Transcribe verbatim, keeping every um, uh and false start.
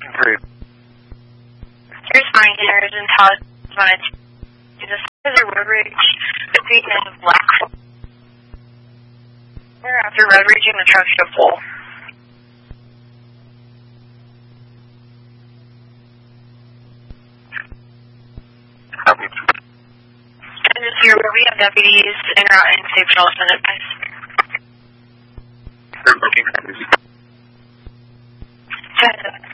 Great. Here's mine here is intelligence when it's Jesus is a road rage between the black. We're after road raging the truck to full. Copy. And this year where we have deputies en route and safe patrol send it guys. They're looking copies. Send it.